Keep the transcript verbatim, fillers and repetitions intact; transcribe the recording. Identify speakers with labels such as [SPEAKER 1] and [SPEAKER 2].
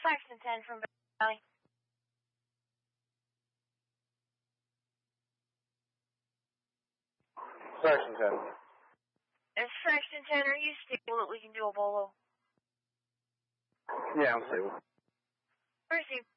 [SPEAKER 1] Fraction ten from Valley.
[SPEAKER 2] Fraction ten.
[SPEAKER 1] It's Fraction ten, are you stable that we can do a bolo?
[SPEAKER 2] Yeah, I'm stable.
[SPEAKER 1] Receive.